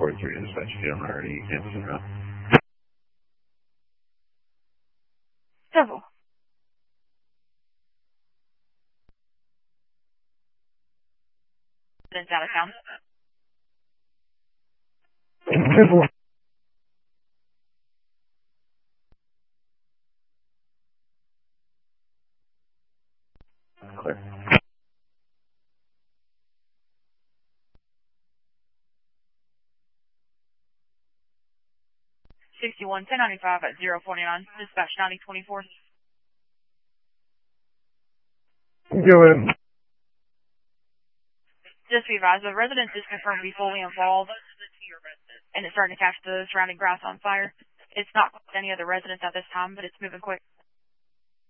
43 dispatch, if you don't already answer that. Several. Residents out of town. Clear. 61 1095 at 049. Dispatch 9024. Go ahead. Just be advised, the residence is confirmed to be fully involved, and it's starting to catch the surrounding grass on fire. It's not any other residents at this time, but it's moving quick.